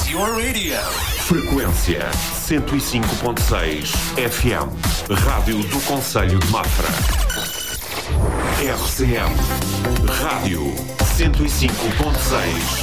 your radio. Frequência 105.6 FM. Rádio do Concelho de Mafra. RCM Rádio 105.6.